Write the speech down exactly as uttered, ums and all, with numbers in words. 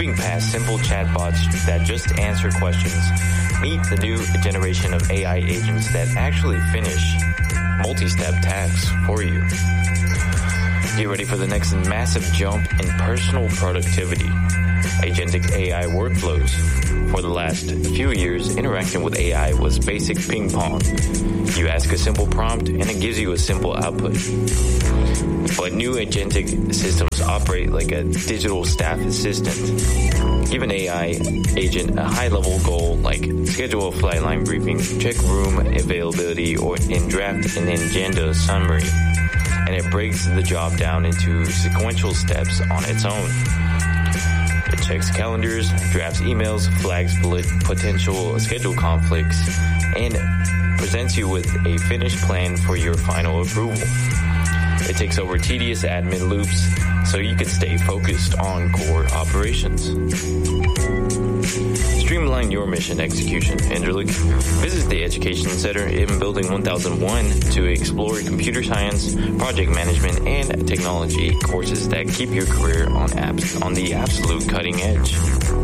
Moving past simple chatbots that just answer questions, meet the new generation of A I agents that actually finish multi-step tasks for you. Get ready for the next massive jump in personal productivity. Agentic A I workflows. For the last few years, interacting with A I was basic ping pong. You ask a simple prompt and it gives you a simple output. But new agentic systems operate like a digital staff assistant. Give an A I agent a high-level goal like schedule a flight line briefing, check room availability, or and draft an agenda summary. And it breaks the job down into sequential steps on its own. It checks calendars, drafts emails, flags potential schedule conflicts, and presents you with a finished plan for your final approval. It takes over tedious admin loops so you can stay focused on core operations. Streamline your mission execution, Enderlich. Visit the Education Center in Building one thousand one to explore computer science, project management, and technology courses that keep your career on apps on the absolute cutting edge.